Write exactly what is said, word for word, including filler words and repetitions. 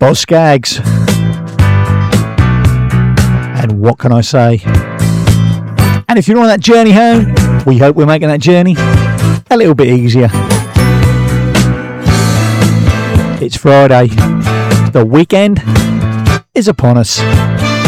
Boz Scaggs. And what can I say? And if you're on that journey home, we hope we're making that journey a little bit easier. It's Friday. The weekend is upon us.